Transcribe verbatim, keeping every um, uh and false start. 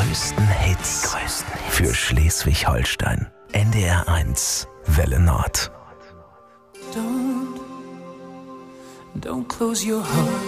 größten Hits. Die größten Hits. Für Schleswig-Holstein. N D R eins. Welle Nord. Don't, don't close your heart